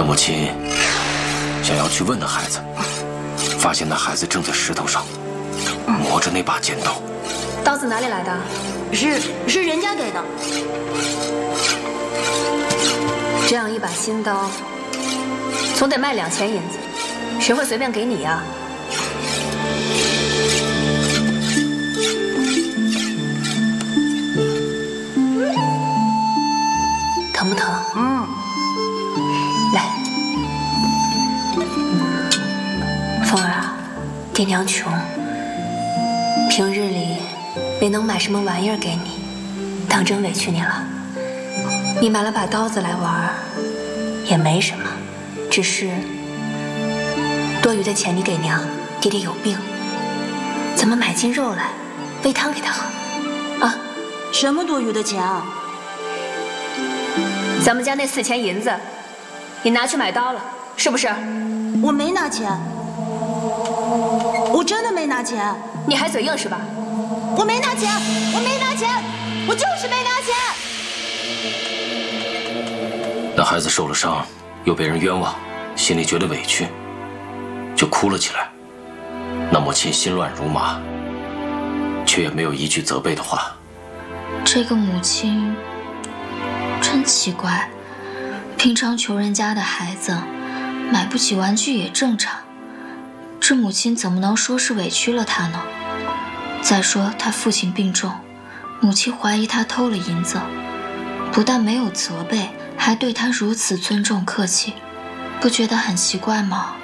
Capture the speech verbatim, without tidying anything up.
那母亲想要去问那孩子，发现那孩子正在石头上磨着那把尖刀。 刀子哪里来的？ 是是人家给的。 这样一把新刀，总得卖两钱银子，谁会随便给你呀？疼不疼？ 嗯。 来，凤儿啊，爹娘穷，平日里没能买什么玩意儿给你，当真委屈你了。你买了把刀子来玩，也没什么，只是多余的钱你给娘，爹爹有病，怎么买斤肉来煨汤给他喝？啊？ 什么多余的钱啊？ 咱们家那四钱银子，你拿去买刀了，是不是？ 我没拿钱，我真的没拿钱。 你还嘴硬是吧？ 我没拿钱，我没拿钱，我就是没拿钱。 那孩子受了伤，又被人冤枉，心里觉得委屈，就哭了起来。那母亲心乱如麻，却也没有一句责备的话。 这个母亲真奇怪，平常穷人家的孩子买不起玩具也正常，这母亲怎么能说是委屈了他呢？再说他父亲病重，母亲怀疑他偷了银子，不但没有责备，还对他如此尊重客气，不觉得很奇怪吗？